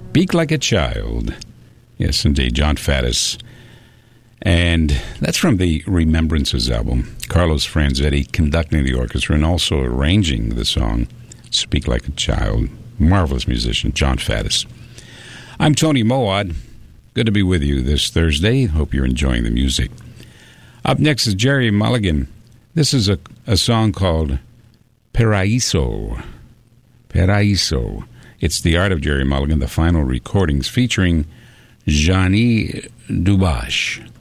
Speak Like a Child. Yes, indeed, John Faddis. And that's from the Remembrances album. Carlos Franzetti conducting the orchestra and also arranging the song Speak Like a Child. Marvelous musician, John Faddis. I'm Tony Moad. Good to be with you this Thursday. Hope you're enjoying the music. Up next is Gerry Mulligan. This is a song called Paraíso. Paraíso. It's The Art of Gerry Mulligan, the final recordings featuring Jeannie Dubash.